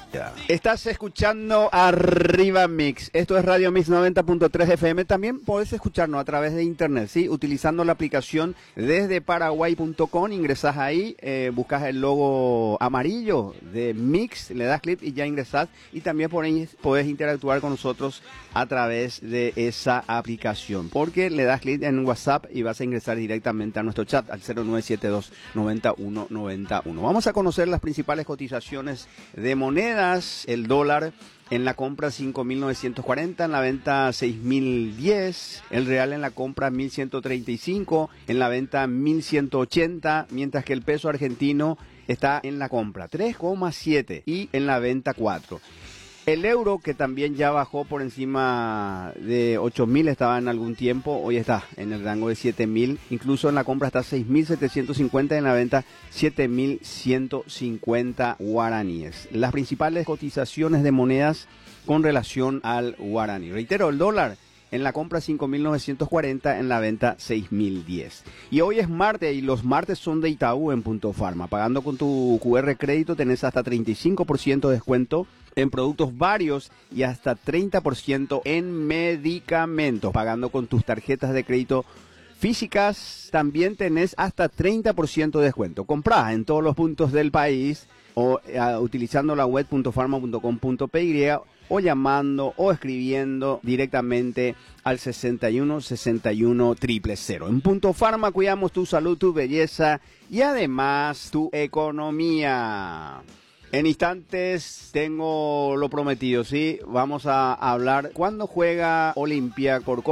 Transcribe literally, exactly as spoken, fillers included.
Estás escuchando Arriba Mix. Esto es Radio Mix noventa punto tres F M. También podés escucharnos a través de internet, ¿sí? Utilizando la aplicación desde paraguay punto com. Ingresás ahí, eh, buscas el logo amarillo de Mix, le das clic y ya ingresás. Y también por ahí podés interactuar con nosotros a través de esa aplicación. Porque le das clic en WhatsApp y vas a ingresar directamente a nuestro chat al cero nueve siete dos, noventa y uno noventa y uno. Vamos a conocer las principales cotizaciones de moneda. El dólar en la compra cinco mil novecientos cuarenta, en la venta seis mil diez, el real en la compra mil ciento treinta y cinco, en la venta mil ciento ochenta, mientras que el peso argentino está en la compra tres coma siete y en la venta cuatro. El euro, que también ya bajó por encima de ocho mil, estaba en algún tiempo, hoy está en el rango de siete mil, incluso en la compra está seis mil setecientos cincuenta y en la venta siete mil ciento cincuenta guaraníes. Las principales cotizaciones de monedas con relación al guaraní. Reitero, el dólar en la compra cinco mil novecientos cuarenta, en la venta seis mil diez. Y hoy es martes y los martes son de Itaú en Punto Farma. Pagando con tu cu erre crédito tenés hasta treinta y cinco por ciento de descuento en productos varios y hasta treinta por ciento en medicamentos. Pagando con tus tarjetas de crédito físicas también tenés hasta treinta por ciento de descuento. Comprá en todos los puntos del país o uh, utilizando la web punto farma punto com punto pe y o llamando o escribiendo directamente al sesenta y uno sesenta y uno cero cero cero. En Punto Farma cuidamos tu salud, tu belleza y además tu economía. En instantes tengo lo prometido, ¿sí? Vamos a hablar cuándo juega Olimpia Corcó.